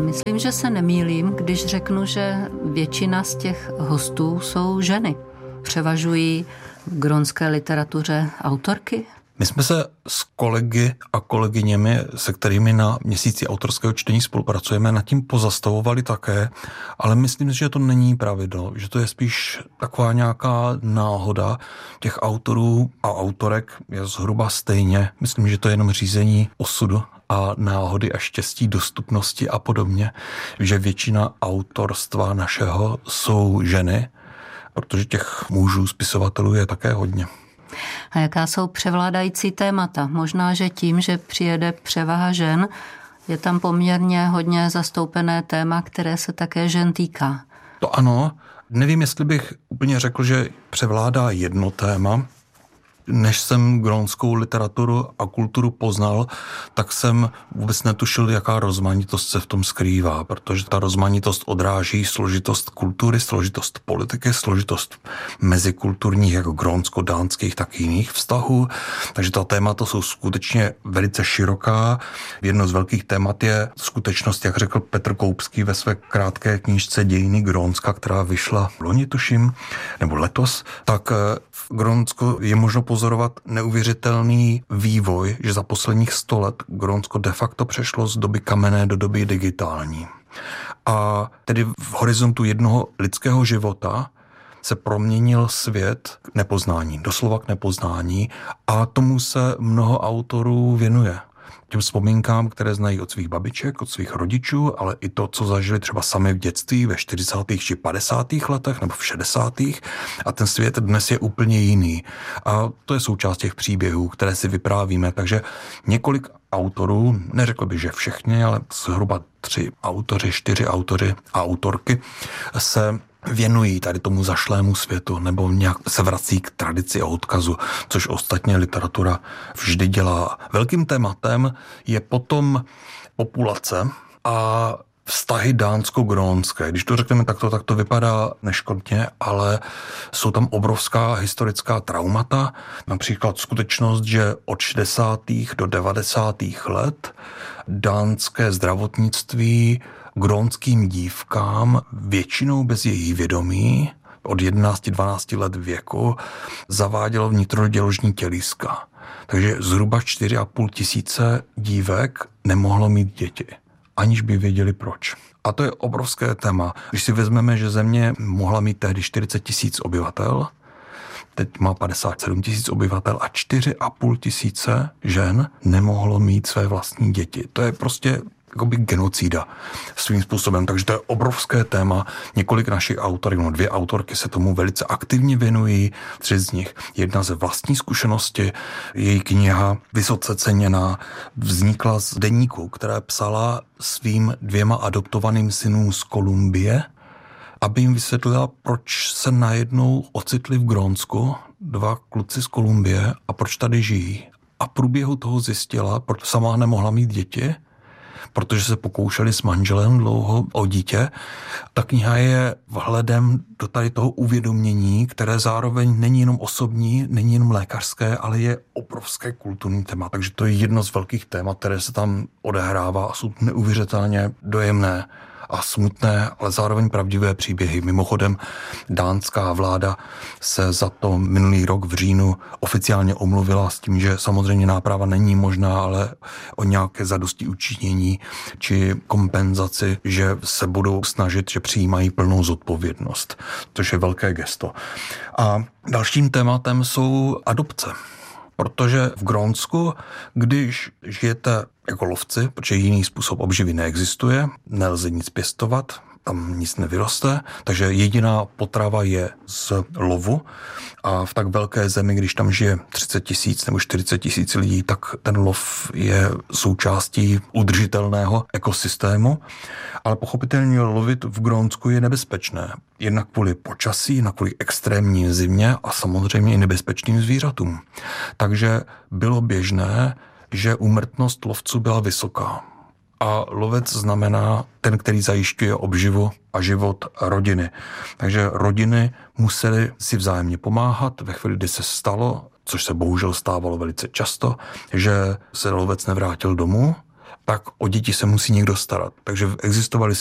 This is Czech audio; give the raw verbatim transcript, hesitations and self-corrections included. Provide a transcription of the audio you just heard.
Myslím, že se nemýlím, když řeknu, že většina z těch hostů jsou ženy. Převažují v grónské literatuře autorky? My jsme se s kolegy a kolegyněmi, se kterými na měsíci autorského čtení spolupracujeme, nad tím pozastavovali také, ale myslím, že to není pravidlo, že to je spíš taková nějaká náhoda. Těch autorů a autorek je zhruba stejně. Myslím, že to je jenom řízení osudu a náhody a štěstí, dostupnosti a podobně, že většina autorstva našeho jsou ženy, protože těch mužů, spisovatelů je také hodně. A jaká jsou převládající témata? Možná, že tím, že přijede převaha žen, je tam poměrně hodně zastoupené téma, které se také žen týká. To ano. Nevím, jestli bych úplně řekl, že převládá jedno téma. Než jsem grónskou literaturu a kulturu poznal, tak jsem vůbec netušil, jaká rozmanitost se v tom skrývá, protože ta rozmanitost odráží složitost kultury, složitost politiky, složitost mezikulturních, jako grónsko-dánských, tak jiných vztahů. Takže ta témata jsou skutečně velice široká. Jedno z velkých témat je skutečnost, jak řekl Petr Koupský ve své krátké knížce Dějiny Grónska, která vyšla loni, tuším, nebo letos, tak v Grónsku je možno pozorovat neuvěřitelný vývoj, že za posledních sto let Grónsko de facto přešlo z doby kamenné do doby digitální. A tedy v horizontu jednoho lidského života se proměnil svět k nepoznání, doslova k nepoznání, a tomu se mnoho autorů věnuje. Těm vzpomínkám, které znají od svých babiček, od svých rodičů, ale i to, co zažili třeba sami v dětství ve čtyřicátých či padesátých letech nebo v šedesátých A ten svět dnes je úplně jiný. A to je součást těch příběhů, které si vyprávíme. Takže několik autorů, neřekl bych, že všichni, ale zhruba tři autoři, čtyři autoři a autorky se věnují tady tomu zašlému světu nebo nějak se vrací k tradici a odkazu, což ostatně literatura vždy dělá. Velkým tématem je potom populace a vztahy dánsko-grónské. Když to řekneme takto, tak to vypadá neškodně, ale jsou tam obrovská historická traumata. Například skutečnost, že od šedesátých do devadesátých let dánské zdravotnictví grónským dívkám, většinou bez jejich vědomí, od jedenácti dvanácti let věku, zavádělo vnitroděložní tělíska. Takže zhruba čtyři a půl tisíce dívek nemohlo mít děti, aniž by věděli proč. A to je obrovské téma. Když si vezmeme, že země mohla mít tehdy čtyřicet tisíc obyvatel, teď má padesát sedm tisíc obyvatel a čtyři a půl tisíce žen nemohlo mít své vlastní děti. To je prostě jakoby genocída svým způsobem. Takže to je obrovské téma. Několik našich autorek, no dvě autorky se tomu velice aktivně věnují. Tři z nich. Jedna ze vlastní zkušenosti. Její kniha, vysoce ceněná, vznikla z deníku, které psala svým dvěma adoptovaným synům z Kolumbie, aby jim vysvětlila, proč se najednou ocitli v Grónsku dva kluci z Kolumbie a proč tady žijí. A v průběhu toho zjistila, proč sama nemohla mít děti, protože se pokoušeli s manželem dlouho o dítě. Ta kniha je vhledem do tady toho uvědomění, které zároveň není jenom osobní, není jenom lékařské, ale je obrovské kulturní téma. Takže to je jedno z velkých témat, které se tam odehrává a jsou neuvěřitelně dojemné a smutné, ale zároveň pravdivé příběhy. Mimochodem, dánská vláda se za to minulý rok v říjnu oficiálně omluvila s tím, že samozřejmě náprava není možná, ale o nějaké zadosti učinění či kompenzaci, že se budou snažit, že přijímají plnou zodpovědnost, což je velké gesto. A dalším tématem jsou adopce. Protože v Grónsku, když žijete jako lovci, protože jiný způsob obživy neexistuje, nelze nic pěstovat, tam nic nevyroste, takže jediná potrava je z lovu a v tak velké zemi, když tam žije třicet tisíc nebo čtyřicet tisíc lidí, tak ten lov je součástí udržitelného ekosystému, ale pochopitelně lovit v Grónsku je nebezpečné. Jednak kvůli počasí, jednak kvůli extrémní zimě a samozřejmě i nebezpečným zvířatům. Takže bylo běžné, že úmrtnost lovců byla vysoká. A lovec znamená ten, který zajišťuje obživu a život rodiny. Takže rodiny musely si vzájemně pomáhat ve chvíli, kdy se stalo, což se bohužel stávalo velice často, že se lovec nevrátil domů, tak o děti se musí někdo starat. Takže existovaly